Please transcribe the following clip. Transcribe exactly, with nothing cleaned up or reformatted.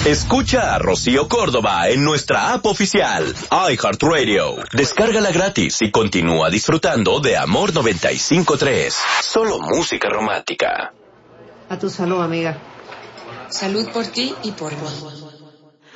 Escucha a Rocío Córdoba en nuestra app oficial, iHeartRadio. Descárgala gratis y continúa disfrutando de Amor noventa y cinco tres. Solo música romántica. A tu salud, amiga. Salud por ti y por mí.